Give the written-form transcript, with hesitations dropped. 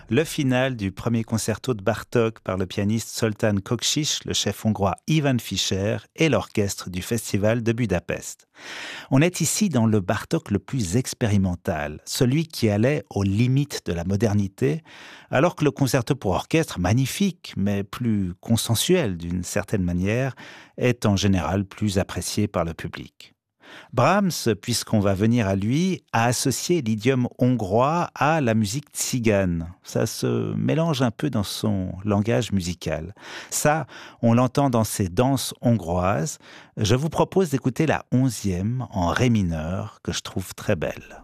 le final du premier concerto de Bartók par le pianiste Zoltán Kocsis, le chef hongrois Ivan Fischer et l'orchestre du Festival de Budapest. On est ici dans le Bartók le plus expérimental, celui qui allait aux limites de la modernité, alors que le concerto pour orchestre, magnifique, mais plus consensuel d'une certaine manière, est en général plus apprécié par le public. Brahms, puisqu'on va venir à lui, a associé l'idiome hongrois à la musique tzigane. Ça se mélange un peu dans son langage musical. Ça, on l'entend dans ses danses hongroises. Je vous propose d'écouter la 11e en ré mineur, que je trouve très belle.